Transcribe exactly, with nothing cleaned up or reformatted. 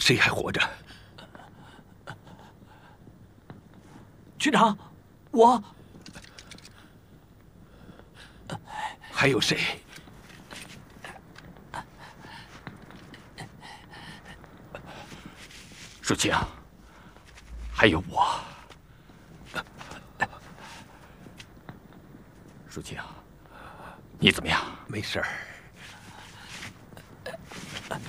谁还活着？ 区长，我还有谁？ 舒清，还有我。舒清，你怎么样？ 没事儿。